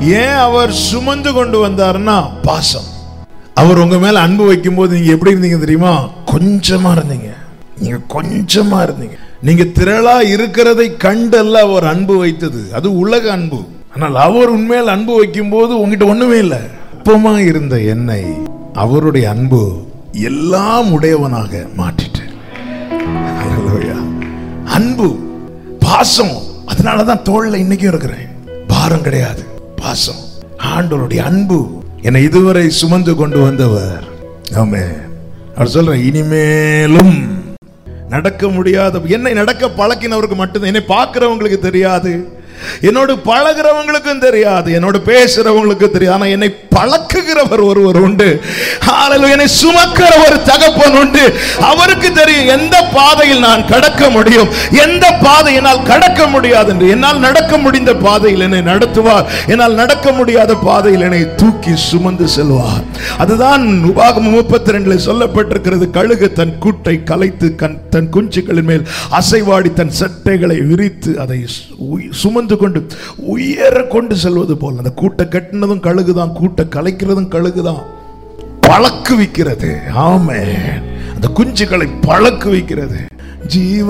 ஏன் அவர் சுமந்து கொண்டு வந்தார்னா பாசம். அவர் உங்க மேல அன்பு வைக்கும் போது நீங்க எப்படி இருந்தீங்க தெரியுமா? கொஞ்சமா இருந்தீங்க. நீங்க கொஞ்சமா இருந்தீங்க. நீங்க திரளா இருக்கிறதை கண்டல்ல அவர் அன்பு வைத்தது. அது உலக அன்பு. ஆனால் அவர் உண்மையில் அன்பு வைக்கும் போது உங்ககிட்ட ஒண்ணுமே இல்லை. அப்பமா இருந்த என்னை அவருடைய அன்பு எல்லாம் உடையவனாக மாற்றிட்டு. அன்பு, பாசம். அதனாலதான் தோள்ல இன்னைக்கும் இருக்கிறேன். பாரம் கிடையாது, பாசம். ஆண்டவருடைய அன்பு என்னை இதுவரை சுமந்து கொண்டு வந்தவர். ஆமென். அவர் சொல்ற இனிமேலும் நடக்க முடியாத, என்னை நடக்க பழக்கினவருக்கு மட்டும்தான். என்னை பார்க்கிறவங்களுக்கு தெரியாது, என்னோடு பழகிறவங்களுக்கும் தெரியாது, என்னோடு பேசுறவங்களுக்கும் தெரியாது. ஆனா என்னை பழக்குகிறவர் ஒருவர் உண்டு. ஹல்லேலூயா. என்னை சுமக்கிற ஒரு தகப்பன் உண்டு. அவருக்கு தெரியும் எந்த பாதையில் நான் கடக்க முடியும், எந்த பாதையினால் கடக்க முடியாது என்று. என்னால் நடக்க முடிந்த பாதையில் என்னை நடத்துவார், என்னால் நடக்க முடியாத பாதையில் என்னை தூக்கி சுமந்து செல்வார். அதுதான் உபாகமம் 32 சொல்லப்பட்டிருக்கிறது. கழுகு தன் கூட்டை கலைத்து தன் குஞ்சுகளின் மேல் அசைவாடி தன் சட்டைகளை விரித்து அதை சுமந்து கொண்டு உயர கொண்டு செல்வது போல். அந்த கூட்டை கட்டினதும் கழுகுதான், கூட்டை கலைக்கிறதும் கழுகுதான். பழக்கு வைக்கிறது. ஆமென். அந்த குஞ்சுகளை பழக்கு வைக்கிறது. ஜீவ